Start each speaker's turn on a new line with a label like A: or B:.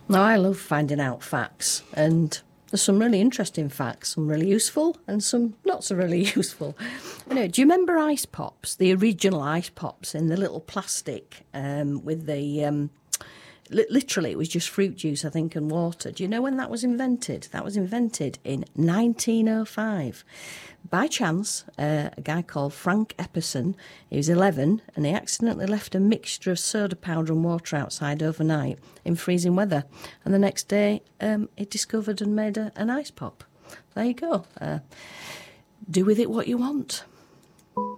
A: Now, I love finding out facts, and there's some really interesting facts, some really useful and some not so really useful. Anyway, do you remember ice pops, the original ice pops in the little plastic with the... literally, it was just fruit juice, I think, and water. Do you know when that was invented? That was invented in 1905. By chance, a guy called Frank Epperson, he was 11, and he accidentally left a mixture of soda powder and water outside overnight in freezing weather. And the next day, he discovered and made an ice pop. There you go. Do with it what you want.